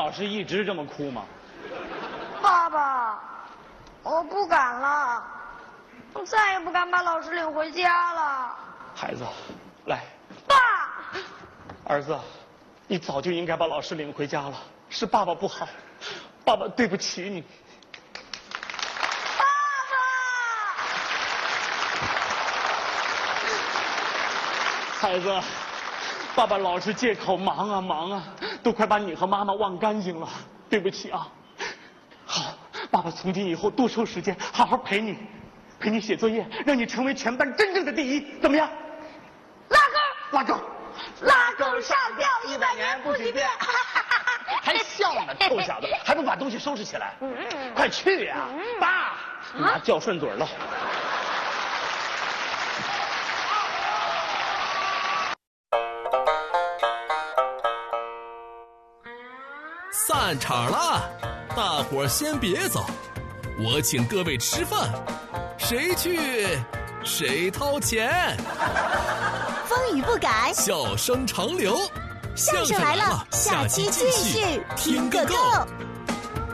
老师一直这么哭吗？ 爸爸，我不敢了，我再也不敢把老师领回家了。 孩子，来。 爸， 儿子，你早就应该把老师领回家了，是爸爸不好，爸爸对不起你。 爸爸， 孩子，爸爸老是借口忙啊忙啊，都快把你和妈妈忘干净了，对不起啊。好，爸爸从今以后多抽时间，好好陪你写作业，让你成为全班真正的第一，怎么样？拉钩， 拉钩上吊100年不许变。 还笑呢，臭小子，还不把东西收拾起来？快去呀！爸，妈叫顺嘴了。 散场了，大伙儿先别走，我请各位吃饭，谁去谁掏钱。 风雨不改， 笑声长流。 相声来了，下期继续听个够。